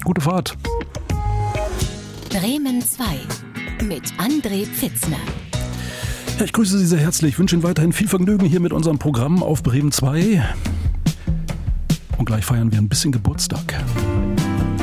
Gute Fahrt. Bremen 2 mit André Pfitzner. Ja, ich grüße Sie sehr herzlich. Ich wünsche Ihnen weiterhin viel Vergnügen hier mit unserem Programm auf Bremen 2. Und gleich feiern wir ein bisschen Geburtstag.